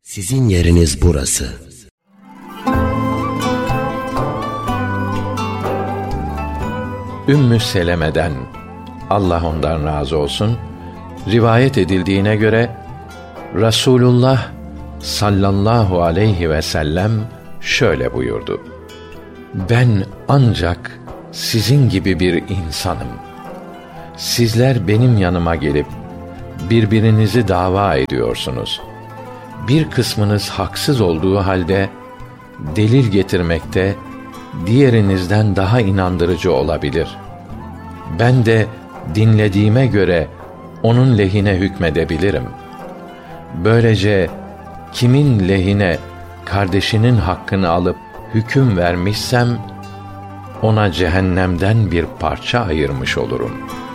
Sizin yeriniz burası. Ümmü Seleme'den, Allah ondan razı olsun, rivayet edildiğine göre Rasulullah sallallahu aleyhi ve sellem şöyle buyurdu: Ben ancak sizin gibi bir insanım. Sizler benim yanıma gelip birbirinizi dava ediyorsunuz. Bir kısmınız haksız olduğu halde delil getirmekte diğerinizden daha inandırıcı olabilir. Ben de dinlediğime göre onun lehine hükmedebilirim. Böylece kimin lehine kardeşinin hakkını alıp hüküm vermişsem ona cehennemden bir parça ayırmış olurum.''